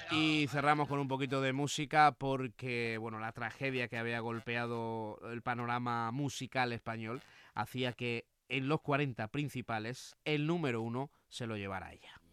Y cerramos con un poquito de música porque, bueno, la tragedia que había golpeado el panorama musical español hacía que en los 40 principales el número uno se lo llevara ella.